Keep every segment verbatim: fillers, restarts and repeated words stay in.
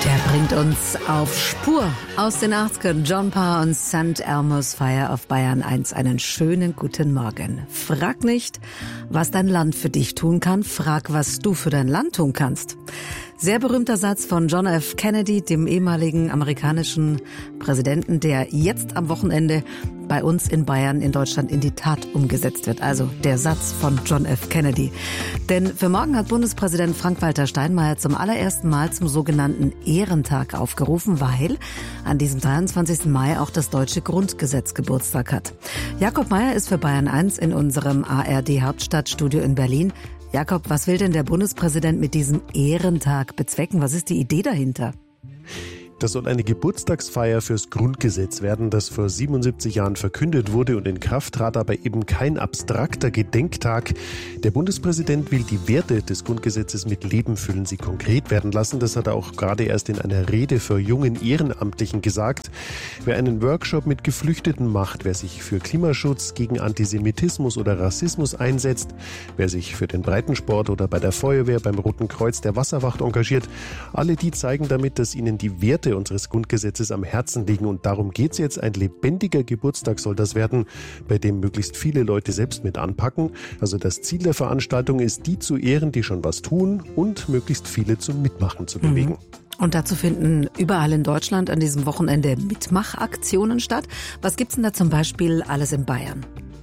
Er bringt uns auf Spur aus den achtzigern. John Parr und St. Elmo's Fire auf Bayern eins. Einen schönen guten Morgen. Frag nicht, was dein Land für dich tun kann. Frag, was du für dein Land tun kannst. Sehr berühmter Satz von John F. Kennedy, dem ehemaligen amerikanischen Präsidenten, der jetzt am Wochenende bei uns in Bayern, in Deutschland in die Tat umgesetzt wird. Also der Satz von John F. Kennedy. Denn für morgen hat Bundespräsident Frank-Walter Steinmeier zum allerersten Mal zum sogenannten Ehrentag aufgerufen, weil an diesem dreiundzwanzigsten Mai auch das deutsche Grundgesetz Geburtstag hat. Jakob Meier ist für Bayern eins in unserem A R D-Hauptstadtstudio in Berlin. Jakob, was will denn der Bundespräsident mit diesem Ehrentag bezwecken? Was ist die Idee dahinter? Das soll eine Geburtstagsfeier fürs Grundgesetz werden, das vor siebenundsiebzig Jahren verkündet wurde und in Kraft trat, aber eben kein abstrakter Gedenktag. Der Bundespräsident will die Werte des Grundgesetzes mit Leben füllen, sie konkret werden lassen. Das hat er auch gerade erst in einer Rede für jungen Ehrenamtlichen gesagt. Wer einen Workshop mit Geflüchteten macht, wer sich für Klimaschutz, gegen Antisemitismus oder Rassismus einsetzt, wer sich für den Breitensport oder bei der Feuerwehr, beim Roten Kreuz, der Wasserwacht engagiert, alle die zeigen damit, dass ihnen die Werte unseres Grundgesetzes am Herzen liegen. Und darum geht's jetzt. Ein lebendiger Geburtstag soll das werden, bei dem möglichst viele Leute selbst mit anpacken. Also das Ziel der Veranstaltung ist, die zu ehren, die schon was tun und möglichst viele zum Mitmachen zu bewegen. Mhm. Und dazu finden überall in Deutschland an diesem Wochenende Mitmachaktionen statt. Was gibt's denn da zum Beispiel alles in Bayern?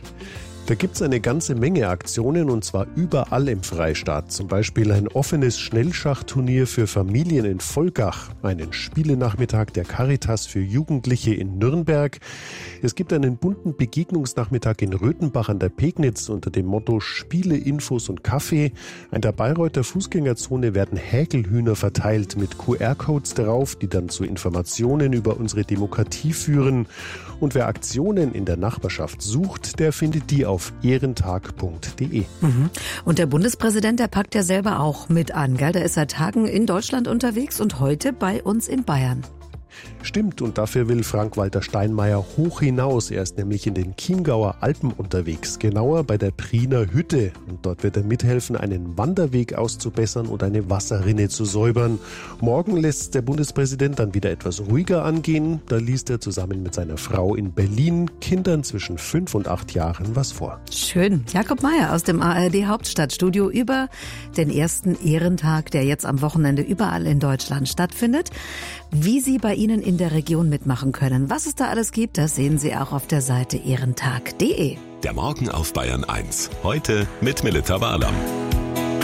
Da gibt's eine ganze Menge Aktionen und zwar überall im Freistaat. Zum Beispiel ein offenes Schnellschachturnier für Familien in Volkach, einen Spielenachmittag der Caritas für Jugendliche in Nürnberg. Es gibt einen bunten Begegnungsnachmittag in Röthenbach an der Pegnitz unter dem Motto Spiele, Infos und Kaffee. An der Bayreuther Fußgängerzone werden Häkelhühner verteilt mit Q R-Codes drauf, die dann zu Informationen über unsere Demokratie führen. Und wer Aktionen in der Nachbarschaft sucht, der findet die auf ehrentag punkt de. Mhm. Und der Bundespräsident, der packt ja selber auch mit an, gell? Der ist seit Tagen in Deutschland unterwegs und heute bei uns in Bayern. Stimmt, und dafür will Frank-Walter Steinmeier hoch hinaus. Er ist nämlich in den Chiemgauer Alpen unterwegs, genauer bei der Priener Hütte. Und dort wird er mithelfen, einen Wanderweg auszubessern und eine Wasserrinne zu säubern. Morgen lässt der Bundespräsident dann wieder etwas ruhiger angehen. Da liest er zusammen mit seiner Frau in Berlin Kindern zwischen fünf und acht Jahren was vor. Schön. Jakob Meier aus dem A R D-Hauptstadtstudio über den ersten Ehrentag, der jetzt am Wochenende überall in Deutschland stattfindet. Wie Sie bei Ihnen in der Region mitmachen können. Was es da alles gibt, das sehen Sie auch auf der Seite ehrentag punkt de. Der Morgen auf Bayern eins. Heute mit Melita Barlam.